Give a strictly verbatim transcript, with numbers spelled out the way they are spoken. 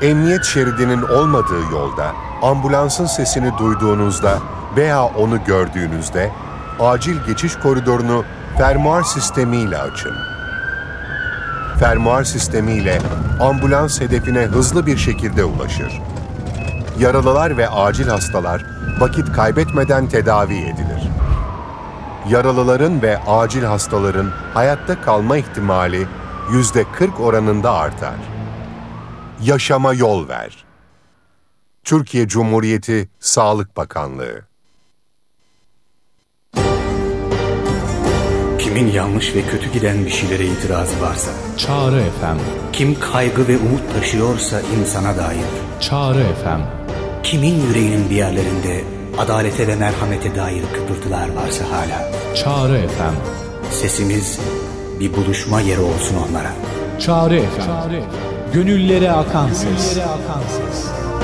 Emniyet şeridinin olmadığı yolda, ambulansın sesini duyduğunuzda veya onu gördüğünüzde, acil geçiş koridorunu fermuar sistemiyle açın. Fermuar sistemiyle ambulans hedefine hızlı bir şekilde ulaşır. Yaralılar ve acil hastalar vakit kaybetmeden tedavi edilir. Yaralıların ve acil hastaların hayatta kalma ihtimali yüzde kırk oranında artar. Yaşama yol ver. Türkiye Cumhuriyeti Sağlık Bakanlığı. Kimin yanlış ve kötü giden bir şeylere itirazı varsa, Çağrı F M. kim kaygı ve umut taşıyorsa insana dair, Çağrı F M. kimin yüreğinin bir yerlerinde adalete ve merhamete dair kıpırtılar varsa hala, Çağrı F M. sesimiz bir buluşma yeri olsun onlara. Çağrı F M. Gönüllere akan ses.